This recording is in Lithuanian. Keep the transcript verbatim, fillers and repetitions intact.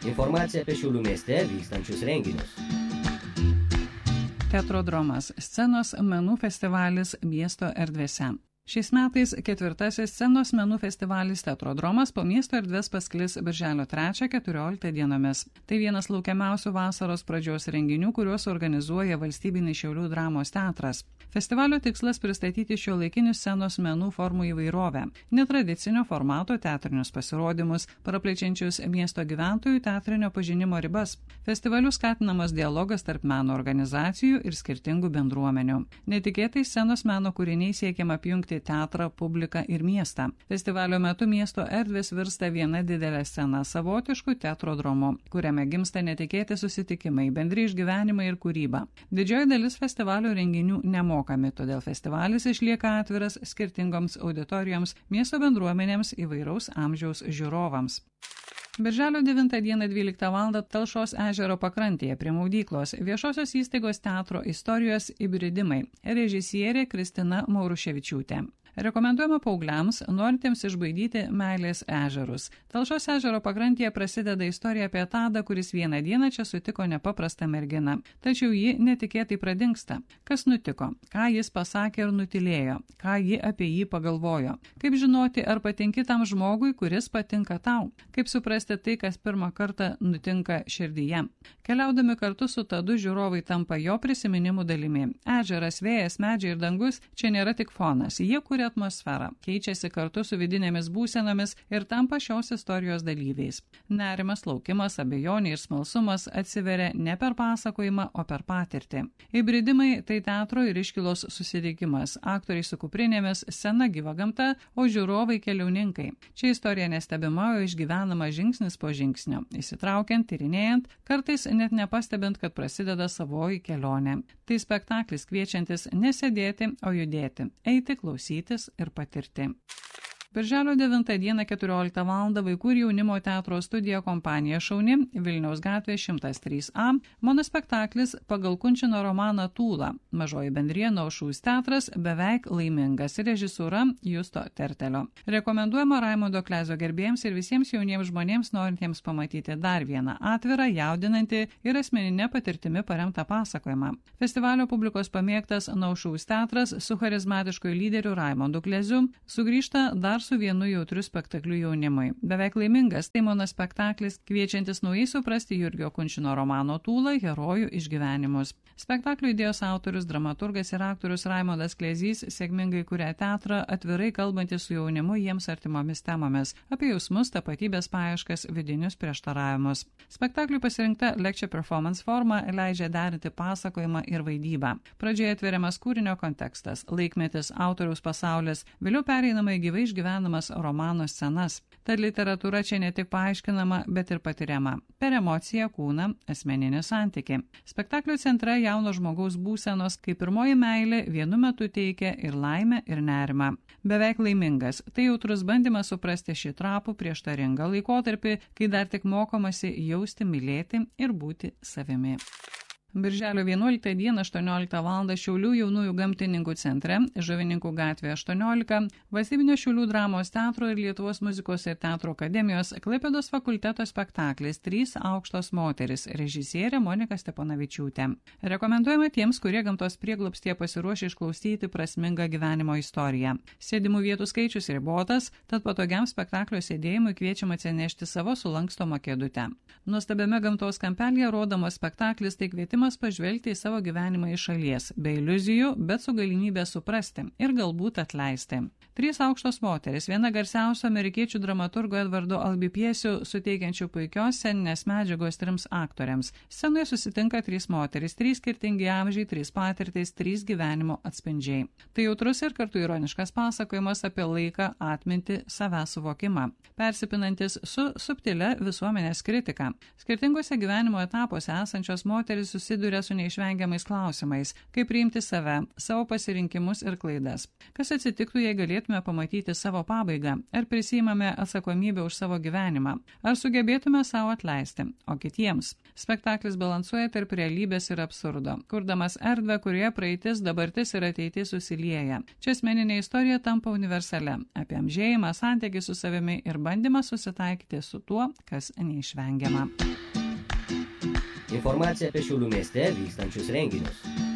Informacija apie Šiaulių mieste vykstančius renginius. Teatrodromas – scenos menų festivalis miesto erdvėse. Šiais metais ketvirtasis scenos menų festivalis Teatrodromas po miesto erdves pasklis birželio trečią keturioliktą dienomis. Tai vienas laukiamiausių vasaros pradžios renginių, kuriuos organizuoja Valstybinis Šiaulių dramos teatras. Festivalio tikslas pristatyti šiuolaikinių scenos menų formų įvairovę, netradicinio formato teatrinius pasirodymus, praplečiančius miesto gyventojų teatrinio pažinimo ribas. Festivaliu skatinamas dialogas tarp meno organizacijų ir skirtingų bendruomenių. Netikėtai scenos meno kūriniai siekiama apjungti teatrą, publiką ir miestą. Festivalio metu miesto erdvės virsta viena didelė scena savotišku teatrodromu, kuriame gimsta netikėti susitikimai, bendri išgyvenimai ir kūryba. Didžioji dalis festivalio renginių nemokami, todėl festivalis išlieka atviras skirtingoms auditorijoms, miesto bendruomenėms, įvairaus amžiaus žiūrovams. Birželio devintą dieną dvyliktą valandą Talšos ežero pakrantėje prie maudyklos viešosios įstaigos teatro istorijos įbridimai. Režisierė Kristina Mauruševičiūtė. Rekomenduojama paaugliams, norintiems išbaidyti meilės ežerus. Talšos ežero pakrantėje prasideda istorija apie Tadą, kuris vieną dieną čia sutiko nepaprastą merginą. Tačiau ji netikėtai pradingsta. Kas nutiko? Ką jis pasakė ir nutilėjo? Ką ji apie jį pagalvojo? Kaip žinoti, ar patinki tam žmogui, kuris patinka tau? Kaip suprasti tai, kas pirmą kartą nutinka širdyje? Keliaudami kartu su Tadu žiūrovai tampa jo prisiminimų dalimi. Ežeras, vėjas, medžiai ir dangus čia nėra tik fonas. Jie kuria atmosferą, keičiasi kartu su vidinėmis būsenomis ir tampa šios istorijos dalyviais. Nerimas, laukimas, abejonė ir smalsumas atsiveria ne per pasakojimą, o per patirtį. Įbridimai tai teatro ir iškylos susitikimas, aktoriai su kuprinėmis, scena gyva gamta, o žiūrovai keliauninkai. Čia istorija nestebima, o išgyvenama žingsnis po žingsnio, įsitraukiant, tyrinėjant, kartais net nepastebint, kad prasideda savoji kelionė. Tai spektaklis kviečiantis nesėdėti, o judėti, eiti, klausyti ir patirti. Birželio devintą dieną keturioliktą valandą vaikų ir jaunimo teatro studija kompanija Šauni, Vilniaus gatvė šimtas trys A, monospektaklis pagal Kunčino romaną Tūla, mažoji bendrija Aušros teatras, beveik laimingas, režisūra Justo Tertelio. Rekomenduojama Raimundo Klezio gerbėjams ir visiems jauniems žmonėms norintiems pamatyti dar vieną atvirą, jaudinantį ir asmeninę patirtimi paremtą pasakojimą. Festivalio publikos pamėgtas Aušros teatras su charizmatišku lyderiu Raimundu Kleziu sugrįžta dar su vienu jautriu spektakliu jaunimui. Beveik laimingas tai monospektaklis, kviečiantis naujai suprasti Jurgio Kunčino romano Tūla herojų išgyvenimus. Spektaklio idėjos autorius, dramaturgas ir aktorius Raimundas Klezys sėkmingai kuria teatrą, atvirai kalbantis su jaunimu jiems artimomis temomis apie jausmus, tapatybės paieškas, vidinius prieštaravimus. Spektakliui pasirinkta lecture performance forma leidžia derinti pasakojimą ir vaidybą. Pradžioje atveriamas kūrinio kontekstas, laikmetis, autoriaus pasaulis, vėliau pereinama į gyvai išgyvenamas romano scenas. Tad literatūra čia ne tik paaiškinama, bet ir patiriama. Per emociją, kūną, asmeninį santykį. Spektaklio centre jauno žmogaus būsenos, kai pirmoji meilė vienu metu teikia ir laimę, ir nerimą. Beveik laimingas. Tai jautrus bandymas suprasti šį trapų prieštaringą laikotarpį, kai dar tik mokomasi jausti, mylėti ir būti savimi. Birželio vienuoliktą dieną aštuonioliktą valandą Šiaulių jaunųjų gamtininkų centre, Žuvininkų gatvė aštuoniolika, Valstybinio Šiaulių dramos teatro ir Lietuvos muzikos ir teatro akademijos Klaipėdos fakulteto spektaklis Trys aukštos moterys, režisierė Monika Steponavičiūtė. Rekomenduojama tiems, kurie gamtos prieglobstyje pasiruošė išklausyti prasmingą gyvenimo istoriją. Sėdimų vietų skaičius ribotas, tad patogiam spektaklio sėdėjimui kviečiama atsinešti savo sulankstomą kėdutę. Nuostabiame gamtos kampelyje rodomas spektaklis tai kvietimas pažvelgti į savo gyvenimą iš šalies, be iliuzijų, bet su galimybė suprasti ir galbūt atleisti. Trys aukštos moteris, viena garsiausių amerikiečių dramaturgo Edvardo Albi pjesių, suteikiančių puikios sceninės medžiagos trims aktoriams. Scenoje susitinka trys moteris, trys skirtingi amžiai, trys patirtys, trys gyvenimo atspindžiai. Tai jautrus ir kartu ironiškas pasakojimas apie laiką, atmintį, savęs suvokimą, persipinantis su subtilia visuomenės kritika. Skirtingose gyvenimo etapuose esančios moteris susitinka susiduria su neišvengiamais klausimais, kaip priimti save, savo pasirinkimus ir klaidas. Kas atsitiktų, jei galėtume pamatyti savo pabaigą, ar prisiimame atsakomybę už savo gyvenimą, ar sugebėtume savo atleisti, o kitiems. Spektaklis balansuoja tarp realybės ir absurdo, kurdamas erdvę, kurioje praeitis, dabartis ir ateitis susilieja. Čia asmeninė istorija tampa universalia, apie amžėjimą, santykį su savimi ir bandymą susitaikyti su tuo, kas neišvengiama. Informacija apie Šiaulių mieste vykstančius renginius.